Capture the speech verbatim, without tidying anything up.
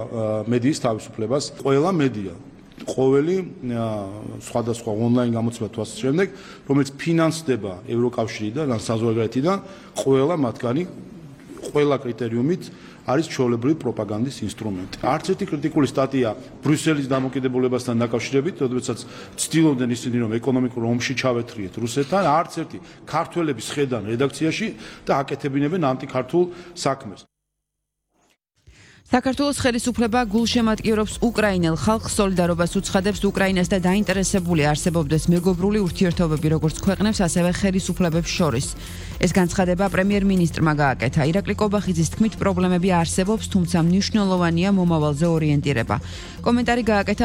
მედიის თავისუფლებას. ყველა მედია ყოველი სხვადასხვა ონლაინ გამოცემას შემდეგ, რომელიც ფინანსდება ევროკავშირიდან, ან საზღვარგარეთიდან, ყველა მათგანი ყველა კრიტერიუმით არის ჩვეულებრივი პროპაგანდის ინსტრუმენტი. არც ერთი კრიტიკული სტატია ბრიუსელის დამოკიდებულებასთან დაკავშირებით, როდესაც ცდილობდნენ ისინი, რომ ეკონომიკურ ომში ჩავეთრიეთ რუსეთთან, არც ერთი ქართველების ხედან რედაქციაში და აკეთებინებენ ანტიქართულ საქმეს. საქართველოს ხელისუფლება გულშემატკივრობს უკრაინელ ხალხს, სოლიდარობას უცხადებს უკრაინას და დაინტერესებული არსებობდეს მეგობრული ურთიერთობები როგორც ქვეყნებს, ასევე ხელისუფლებებს შორის. ეს განცხადება პრემიერ-მინისტრმა გააკეთა. ირაკლი კობახიძის თქმით, პრობლემები არსებობს, თუმცა მნიშვნელოვანია მომავალზე ორიენტირება. კომენტარი გააკეთა